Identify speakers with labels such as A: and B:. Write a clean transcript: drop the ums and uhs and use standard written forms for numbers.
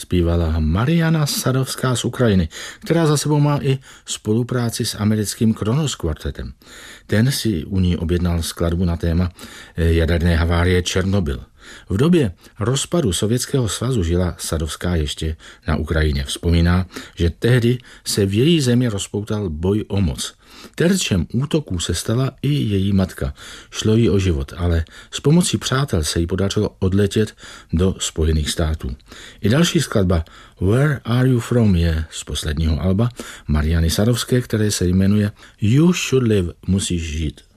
A: zpívala Mariana Sadovská z Ukrajiny, která za sebou má i spolupráci s americkým Kronos kvartetem. Ten si u ní objednal skladbu na téma jaderné havárie Černobyl. V době rozpadu Sovětského svazu žila Sadovská ještě na Ukrajině. Vzpomíná, že tehdy se v její zemi rozpoutal boj o moc. Terčem útoků se stala i její matka. Šlo jí o život, ale s pomocí přátel se jí podařilo odletět do Spojených států. I další skladba Where Are You From je z posledního alba Mariany Sadovské, které se jmenuje You Should Live, musíš žít.